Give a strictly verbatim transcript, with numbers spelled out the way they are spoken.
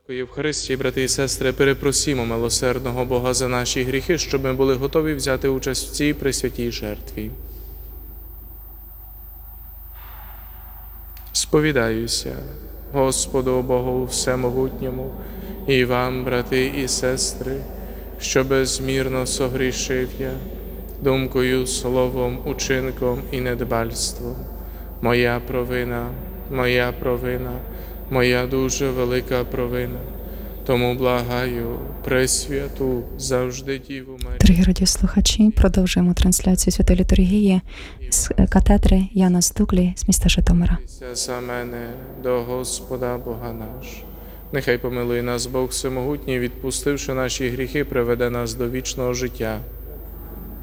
Євхаристії, брати і сестри, перепросімо милосердного Бога за наші гріхи, щоб ми були готові взяти участь в цій пресвятій жертві. Сповідаюся Господу Богу Всемогутньому і вам, брати і сестри, що безмірно согрішив я думкою, словом, учинком і недбальством. Моя провина, моя провина, моя дуже велика провина. Тому благаю Пресвяту завжди Діву Марію. Дорогі радіослухачі, продовжуємо трансляцію Святої Літургії з катедри Яна Стуклі з міста Житомира. За мене до Господа Бога наш. Нехай помилує нас Бог Всемогутній, відпустивши наші гріхи, приведе нас до вічного життя.